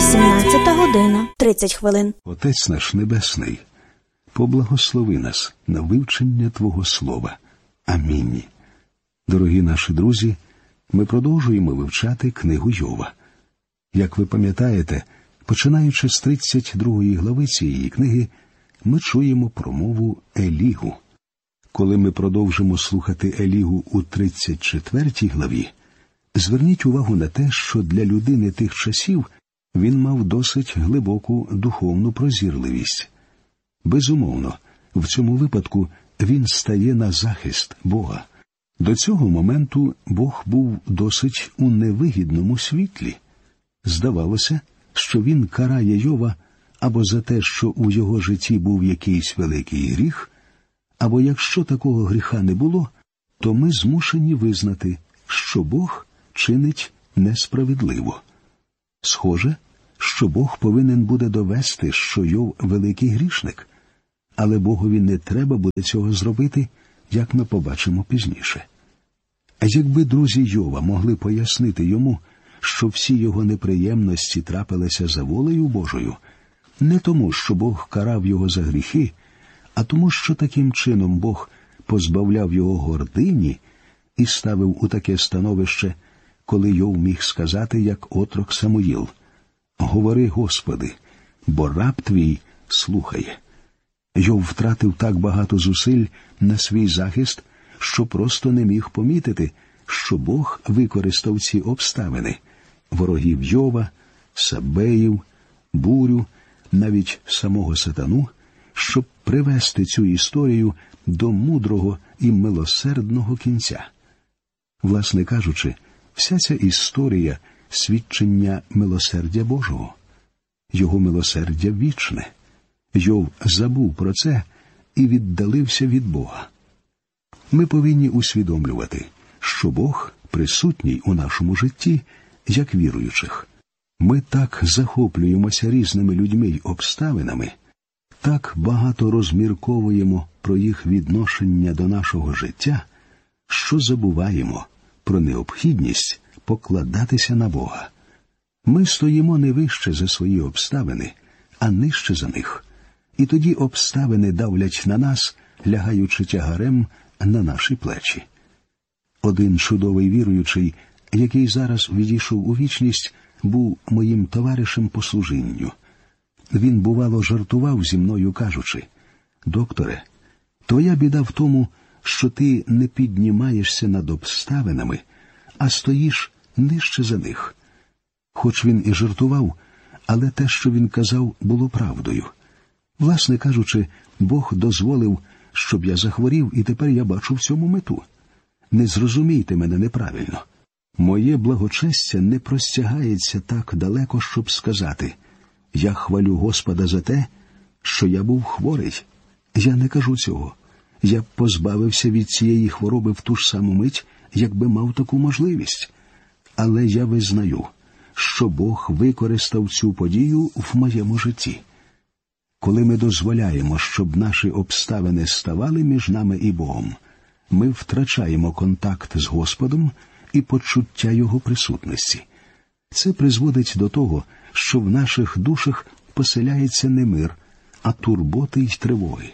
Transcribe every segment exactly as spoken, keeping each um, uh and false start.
вісімнадцята година тридцять хвилин. Отець наш Небесний, поблагослови нас на вивчення Твого Слова. Амінь. Дорогі наші друзі, ми продовжуємо вивчати книгу Йова. Як ви пам'ятаєте, починаючи з тридцять другої глави цієї книги, ми чуємо промову Елігу. Коли ми продовжимо слухати Елігу у тридцять четвертій главі, зверніть увагу на те, що для людини тих часів він мав досить глибоку духовну прозірливість. Безумовно, в цьому випадку він стає на захист Бога. До цього моменту Бог був досить у невигідному світлі. Здавалося, що він карає Йова або за те, що у його житті був якийсь великий гріх, або якщо такого гріха не було, то ми змушені визнати, що Бог чинить несправедливо. Схоже, що Бог повинен буде довести, що Йов великий грішник, але Богові не треба буде цього зробити, як ми побачимо пізніше. А якби друзі Йова могли пояснити йому, що всі його неприємності трапилися за волею Божою, не тому, що Бог карав його за гріхи, а тому, що таким чином Бог позбавляв його гордині і ставив у таке становище, коли Йов міг сказати, як отрок Самуїл: «Говори, Господи, бо раб твій слухає». Йов втратив так багато зусиль на свій захист, що просто не міг помітити, що Бог використав ці обставини – ворогів Йова, Сабеїв, бурю, навіть самого сатану, щоб привести цю історію до мудрого і милосердного кінця. Власне кажучи, вся ця історія – свідчення милосердя Божого. Його милосердя вічне. Йов забув про це і віддалився від Бога. Ми повинні усвідомлювати, що Бог присутній у нашому житті, як віруючих. Ми так захоплюємося різними людьми й обставинами, так багато розмірковуємо про їх відношення до нашого життя, що забуваємо про необхідність покладатися на Бога. Ми стоїмо не вище за свої обставини, а нижче за них. І тоді обставини давлять на нас, лягаючи тягарем на наші плечі. Один чудовий віруючий, який зараз відійшов у вічність, був моїм товаришем по служінню. Він, бувало, жартував зі мною, кажучи: «Докторе, твоя біда в тому, що ти не піднімаєшся над обставинами, а стоїш нижче за них». Хоч він і жартував, але те, що він казав, було правдою. Власне кажучи, Бог дозволив, щоб я захворів, і тепер я бачу в цьому мету. Не зрозумійте мене неправильно. Моє благочестя не простягається так далеко, щоб сказати: «Я хвалю Господа за те, що я був хворий». Я не кажу цього. Я б позбавився від цієї хвороби в ту ж саму мить, якби мав таку можливість. Але я визнаю, що Бог використав цю подію в моєму житті. Коли ми дозволяємо, щоб наші обставини ставали між нами і Богом, ми втрачаємо контакт з Господом і почуття Його присутності. Це призводить до того, що в наших душах поселяється не мир, а турботи й тривоги.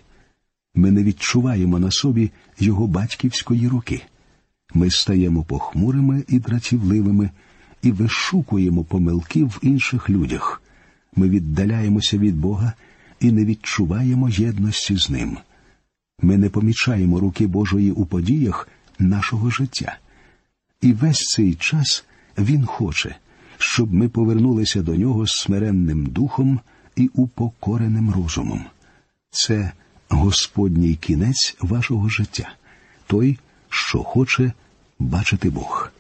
Ми не відчуваємо на собі Його батьківської руки. Ми стаємо похмурими і дратівливими, і вишукуємо помилки в інших людях. Ми віддаляємося від Бога і не відчуваємо єдності з Ним. Ми не помічаємо руки Божої у подіях нашого життя. І весь цей час Він хоче, щоб ми повернулися до Нього з смиренним духом і упокореним розумом. Це Господній кінець вашого життя, той, що хоче бачити Бог.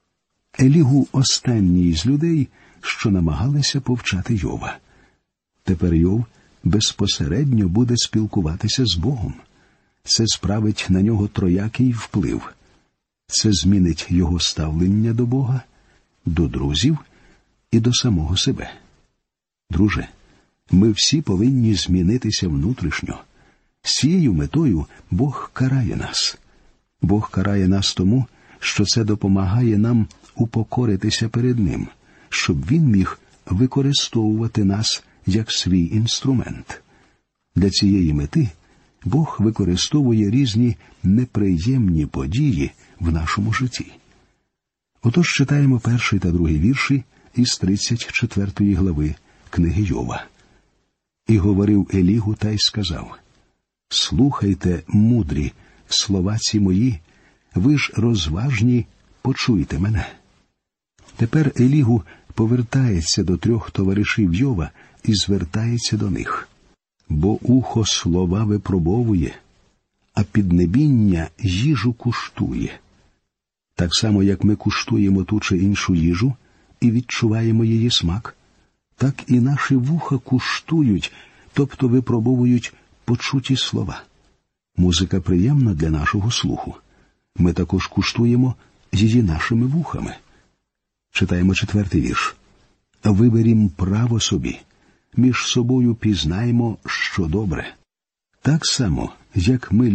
Елігу останній з людей, що намагалися повчати Йова. Тепер Йов безпосередньо буде спілкуватися з Богом. Це справить на нього троякий вплив. Це змінить його ставлення до Бога, до друзів і до самого себе. Друже, ми всі повинні змінитися внутрішньо. З цією метою Бог карає нас. Бог карає нас тому, що це допомагає нам упокоритися перед Ним, щоб Він міг використовувати нас як свій інструмент. Для цієї мети Бог використовує різні неприємні події в нашому житті. Отож читаємо перший та другий вірші із тридцять четвертої глави книги Йова. «І говорив Елігу та й сказав: слухайте, мудрі, слова ці мої, ви ж розважні, почуйте мене». Тепер Елігу повертається до трьох товаришів Йова і звертається до них. «Бо ухо слова випробовує, а піднебіння їжу куштує». Так само, як ми куштуємо ту чи іншу їжу і відчуваємо її смак, так і наші вуха куштують, тобто випробовують почуті слова. Музика приємна для нашого слуху. Ми також куштуємо її нашими вухами. Читаємо четвертий вірш. «Виберім право собі, між собою пізнаємо, що добре». Так само, як ми